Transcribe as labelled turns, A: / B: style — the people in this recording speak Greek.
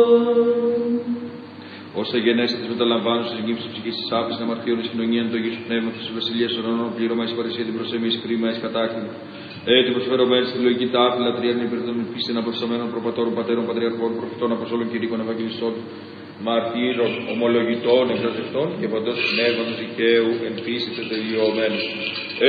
A: Όσα γενέστατες μεταλαμβάνουν στις γύψεις της ψυχής της άφης, να αμαρτίων εις κοινωνίαν του Αγίου Πνεύματος, της Βασιλείας των Ονών, πλήρωμα εις παρεσία την προσέμη εις κρίμα εις κατάκτημα. Έτσι προσφερωμένη στη λογική τάφη, λατρεία υπέρ των πίστην αποφυσαμένων προπατώρων, πατέρων, πατριαρχών, προφητών, αποστόλων, κηρύκων, ευαγγελιστών, μαρτύρων, ομολογητών, εκδοτευτών και παντός πνεύματος δικαίου εν πίστη τελειωμένου.